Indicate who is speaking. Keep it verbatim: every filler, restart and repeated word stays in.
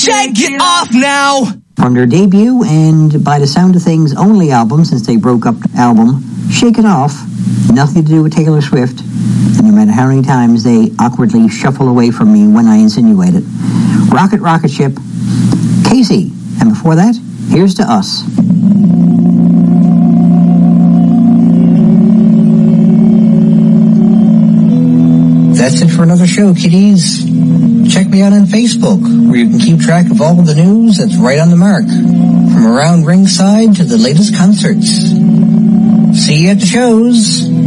Speaker 1: Shake it off now!
Speaker 2: From their debut and by the sound of things only album since they broke up the album, Shake It Off, nothing to do with Taylor Swift, and no matter how many times they awkwardly shuffle away from me when I insinuate it. Rocket Rocket Ship, Casey, and before that, here's to us.
Speaker 3: That's it for another show, kiddies. Check me out on Facebook, where you can keep track of all of the news that's right on the mark, from around ringside to the latest concerts. See you at the shows.